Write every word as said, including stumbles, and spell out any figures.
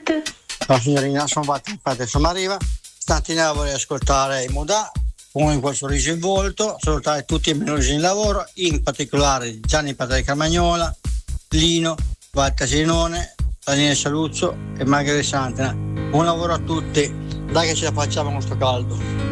Ciao signorina, sono Walter, adesso mi arriva. Stamattina vorrei ascoltare i Modà con quel sorriso in volto, salutare tutti i menusi in lavoro, in particolare Gianni Padre Carmagnola, Lino, Walter Ginone, Daniele Saluzzo e Margherita Santena. Buon lavoro a tutti, dai che ce la facciamo con sto caldo.